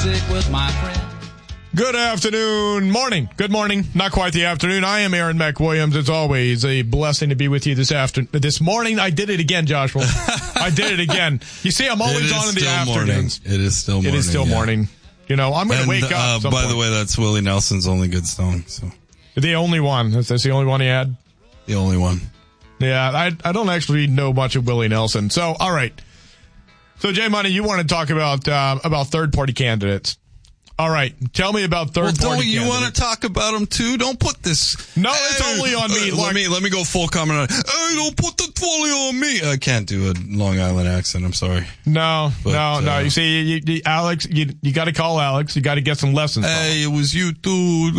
music with my friend. Good afternoon, morning. Good morning. Not quite the afternoon. I am Aaron McWilliams. It's always a blessing to be with you this morning. I did it again, Joshua. I did it again. You see, I'm always on in the afternoons. It is still morning. It is still morning. You know, I'm going to wake up. By the way, that's Willie Nelson's only good song. So the only one. That's the only one he had? The only one. Yeah, I don't actually know much of Willie Nelson. So, all right. So, Jay Money, you want to talk about third-party candidates. All right. Tell me about third-party candidates. Don't you want to talk about them, too? Don't put this... No, it's only on me. Let me go full comment on it. Hey, don't put the fully on me. I can't do a Long Island accent. I'm sorry. No. You see, Alex, you got to call Alex. You got to get some lessons. Hey, it was you, too.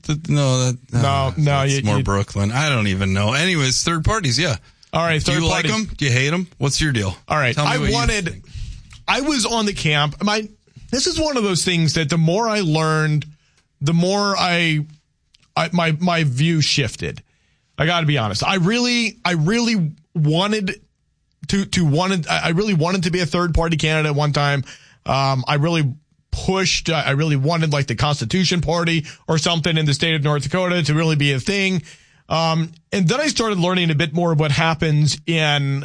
It's more Brooklyn. I don't even know. Anyways, third parties, yeah. All right, do you like them? Do you hate them? What's your deal? All right, I was on the camp. This is one of those things that the more I learned, the more my view shifted. I got to be honest. I really wanted to be a third party candidate at one time. I really pushed. I really wanted like the Constitution Party or something in the state of North Dakota to really be a thing. And then I started learning a bit more of what happens in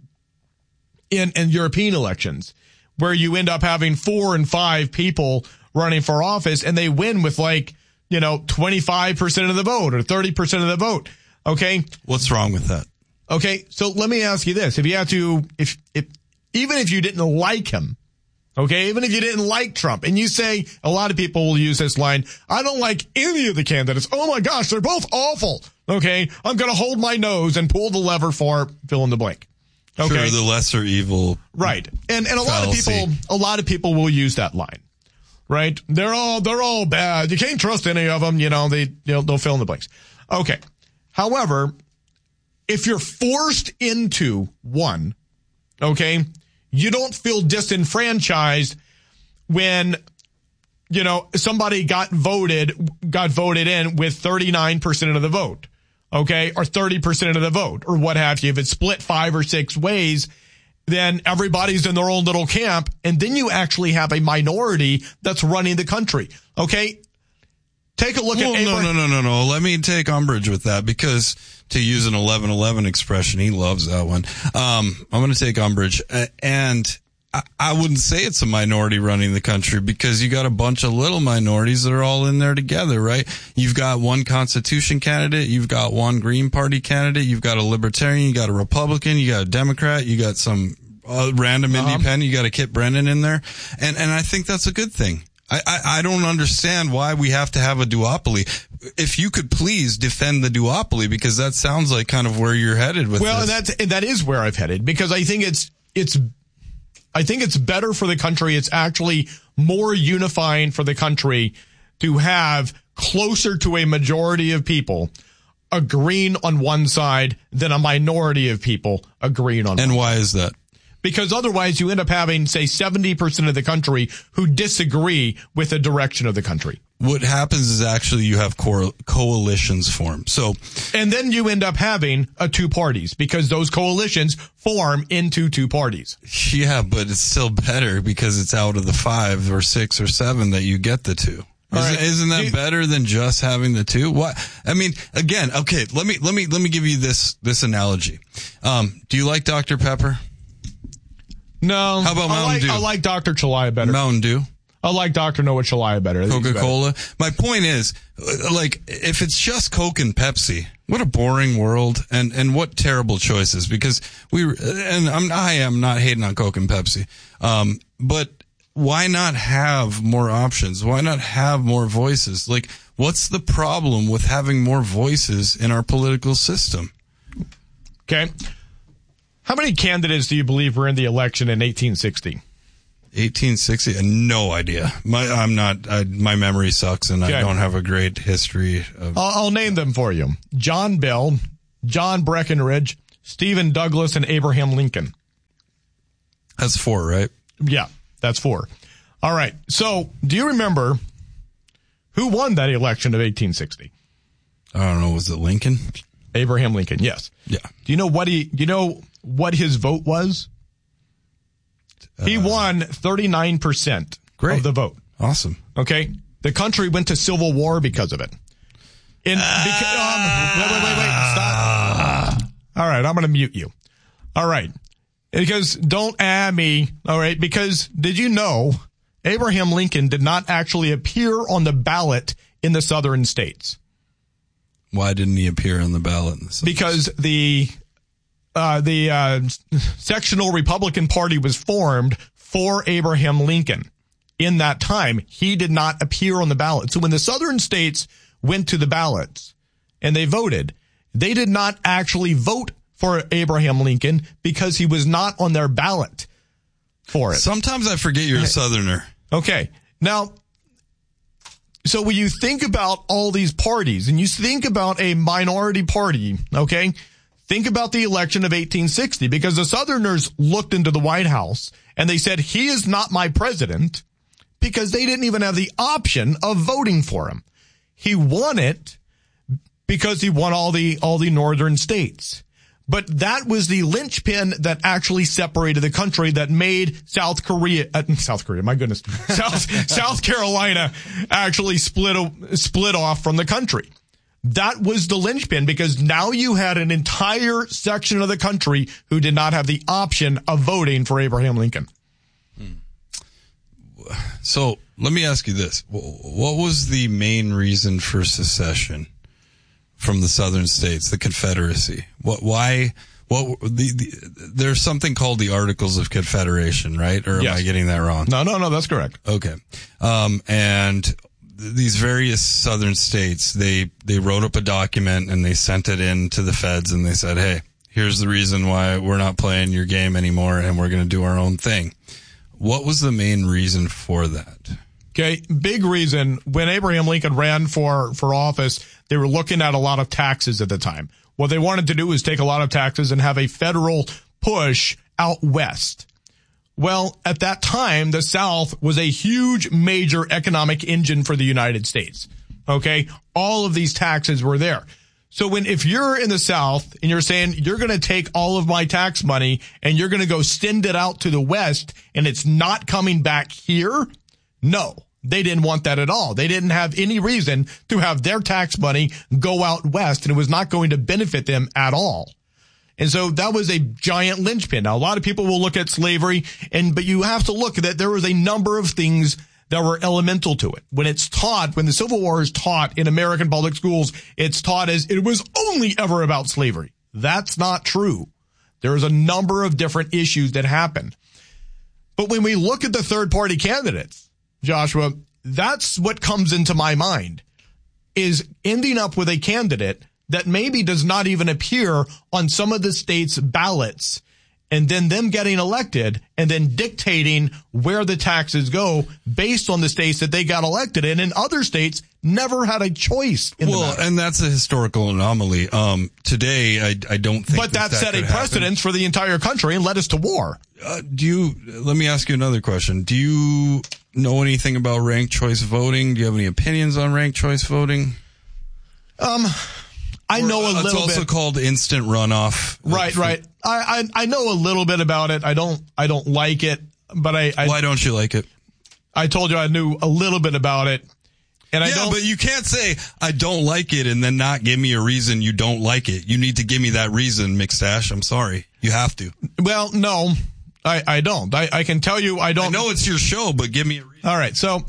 European elections, where you end up having 4 and 5 people running for office and they win with 25% of the vote or 30% of the vote. Okay. What's wrong with that? Okay. So let me ask you this. Even if you didn't like him, okay, even if you didn't like Trump, and you say, a lot of people will use this line, I don't like any of the candidates. Oh my gosh, they're both awful. Okay. I'm going to hold my nose and pull the lever for fill in the blank. Okay. Sure, the lesser evil. Right. And a lot of people will use that line. Right? They're all bad. You can't trust any of them, they'll fill in the blanks. Okay. However, if you're forced into one, okay, you don't feel disenfranchised when somebody got voted in with 39% of the vote. Okay, or 30% of the vote, or what have you. If it's split 5 or 6 ways, then everybody's in their own little camp, and then you actually have a minority that's running the country. Okay, take a look at Abraham. No. Let me take umbrage with that, because to use an 11-11 expression, he loves that one. I'm going to take umbrage, and I wouldn't say it's a minority running the country, because you got a bunch of little minorities that are all in there together, right? You've got one Constitution candidate, you've got one Green Party candidate, you've got a Libertarian, you got a Republican, you got a Democrat, you got some random independent, you got a Kit Brennan in there, and I think that's a good thing. I don't understand why we have to have a duopoly. If you could please defend the duopoly, because that sounds like kind of where you're headed with this. Well, and that is where I've headed, because I think it's better for the country. It's actually more unifying for the country to have closer to a majority of people agreeing on one side than a minority of people agreeing on one. And why is that? Because otherwise you end up having, say, 70% of the country who disagree with the direction of the country. What happens is actually you have coalitions form. And then you end up having 2 parties, because those coalitions form into 2 parties. Yeah, but it's still better because it's out of the 5 or 6 or 7 that you get the 2. Isn't that better than just having the 2? What? I mean, again, okay, let me give you this analogy. Do you like Dr. Pepper? No. How about Mountain Dew? I like Dr. Chalaya better. Mountain Dew? I like Dr. Noah Chalaya better. Coca-Cola? My point is, if it's just Coke and Pepsi, what a boring world, and what terrible choices, because I am not hating on Coke and Pepsi, but why not have more options? Why not have more voices? What's the problem with having more voices in our political system? Okay. How many candidates do you believe were in the election in 1860? 1860? No idea. My memory sucks, and I don't have a great history of... I'll name them for you. John Bell, John Breckinridge, Stephen Douglas, and Abraham Lincoln. That's 4, right? Yeah, that's 4. All right. So, do you remember who won that election of 1860? I don't know. Was it Lincoln? Abraham Lincoln, yes. Yeah. Do you know what his vote was? He won 39% of the vote. Awesome. Okay. The country went to civil war because of it. Wait, stop. All right. I'm going to mute you. All right. Because don't add me. All right. Because did you know Abraham Lincoln did not actually appear on the ballot in the southern states? Why didn't he appear on the ballot? Because the sectional Republican Party was formed for Abraham Lincoln. In that time, he did not appear on the ballot. So when the southern states went to the ballots and they voted, they did not actually vote for Abraham Lincoln because he was not on their ballot for it. Sometimes I forget you're a Southerner. Okay. Now, so when you think about all these parties and you think about a minority party, okay, think about the election of 1860, because the Southerners looked into the White House and they said, he is not my president, because they didn't even have the option of voting for him. He won it because he won all the northern states. But that was the linchpin that actually separated the country, that made South Carolina actually split off from the country. That was the linchpin, because now you had an entire section of the country who did not have the option of voting for Abraham Lincoln. So let me ask you this. What was the main reason for secession from the southern states, the Confederacy? There's something called the Articles of Confederation, right? Or am I getting that wrong? No, that's correct. Okay. And these various southern states, they wrote up a document and they sent it in to the feds and they said, hey, here's the reason why we're not playing your game anymore and we're going to do our own thing. What was the main reason for that? Okay, big reason. When Abraham Lincoln ran for office, they were looking at a lot of taxes at the time. What they wanted to do was take a lot of taxes and have a federal push out west. Well, at that time, the South was a huge, major economic engine for the United States. Okay, all of these taxes were there. So if you're in the South and you're saying you're going to take all of my tax money and you're going to go send it out to the West and it's not coming back here, no, they didn't want that at all. They didn't have any reason to have their tax money go out West, and it was not going to benefit them at all. And so that was a giant linchpin. Now, a lot of people will look at slavery, but you have to look at that there was a number of things that were elemental to it. When it's taught, when the Civil War is taught in American public schools, it's taught as it was only ever about slavery. That's not true. There's a number of different issues that happened. But when we look at the third party candidates, Joshua, that's what comes into my mind, is ending up with a candidate that maybe does not even appear on some of the states' ballots, and then them getting elected and then dictating where the taxes go based on the states that they got elected in, and other states never had a choice in the matter. And that's a historical anomaly. Today, I don't think. But that set a precedence for the entire country and led us to war. Let me ask you another question. Do you know anything about ranked choice voting? Do you have any opinions on ranked choice voting? I know a little bit. It's also called instant runoff. Right. I know a little bit about it. I don't like it, but Why don't you like it? I told you I knew a little bit about it. And but you can't say I don't like it and then not give me a reason you don't like it. You need to give me that reason, McStash. I'm sorry. You have to. Well, no, I don't. I can tell you I don't. I know it's your show, but give me a reason. All right. So,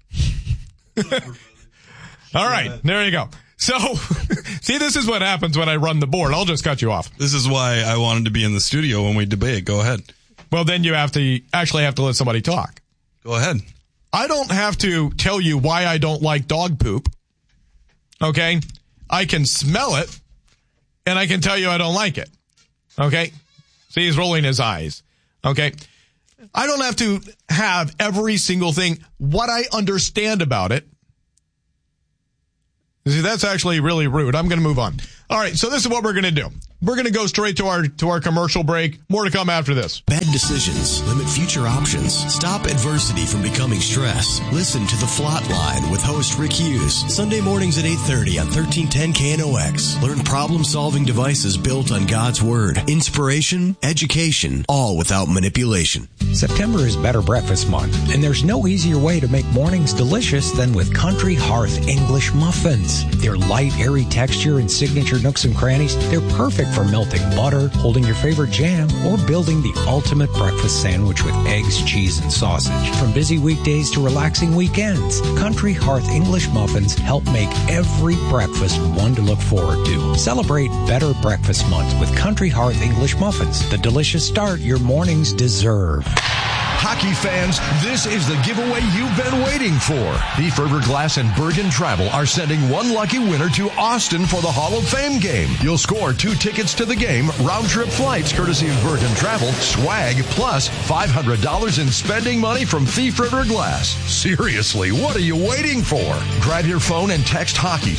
all right. There you go. So, see, this is what happens when I run the board. I'll just cut you off. This is why I wanted to be in the studio when we debate. Go ahead. Well, then you actually have to let somebody talk. Go ahead. I don't have to tell you why I don't like dog poop. Okay? I can smell it, and I can tell you I don't like it. Okay? See, he's rolling his eyes. Okay? I don't have to have every single thing, what I understand about it. See, that's actually really rude. I'm going to move on. All right, so this is what we're going to do. We're going to go straight to our commercial break. More to come after this. Bad decisions limit future options. Stop adversity from becoming stress. Listen to The Flot Line with host Rick Hughes. Sunday mornings at 8:30 on 1310 KNOX. Learn problem-solving devices built on God's Word. Inspiration, education, all without manipulation. September is Better Breakfast Month, and there's no easier way to make mornings delicious than with Country Hearth English muffins. Their light, airy texture and signature nooks and crannies, they're perfect for melting butter, holding your favorite jam, or building the ultimate breakfast sandwich with eggs, cheese, and sausage. From busy weekdays to relaxing weekends, Country Hearth English muffins help make every breakfast one to look forward to. Celebrate Better Breakfast Month with Country Hearth English muffins, the delicious start your mornings deserve. Hockey fans, this is the giveaway you've been waiting for. The Fiberglass and Bergen Travel are sending one lucky winner to Austin for the Hall of Fame game. You'll score 2 tickets to the game, round-trip flights courtesy of Bergen Travel, swag, plus $500 in spending money from Thief River Glass. Seriously, what are you waiting for? Grab your phone and text hockey to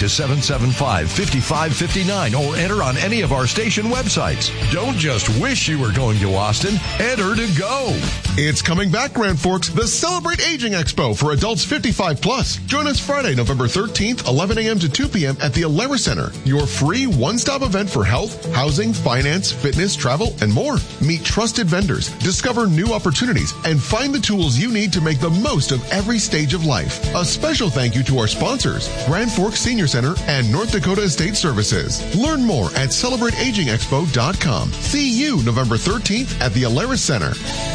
775-5559 or enter on any of our station websites. Don't just wish you were going to Austin. Enter to go. It's coming back, Grand Forks, the Celebrate Aging Expo for adults 55 plus. Join us Friday, November 13th, 11 a.m. to 2 p.m. at the Alara Center, your free one-stop event for health, housing, finance, fitness, travel, and more. Meet trusted vendors, discover new opportunities, and find the tools you need to make the most of every stage of life. A special thank you to our sponsors, Grand Forks Senior Center and North Dakota Estate Services. Learn more at CelebrateAgingExpo.com. See you November 13th at the Alara Center.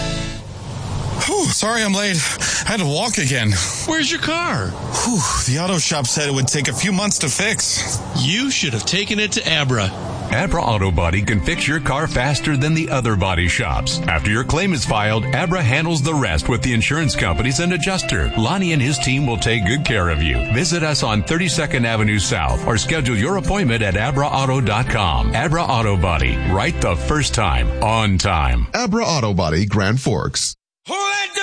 Whew, sorry I'm late. I had to walk again. Where's your car? Whew, the auto shop said it would take a few months to fix. You should have taken it to Abra. Abra Auto Body can fix your car faster than the other body shops. After your claim is filed, Abra handles the rest with the insurance companies and adjuster. Lonnie and his team will take good care of you. Visit us on 32nd Avenue South or schedule your appointment at abraauto.com. Abra Auto Body, right the first time, on time. Abra Auto Body, Grand Forks.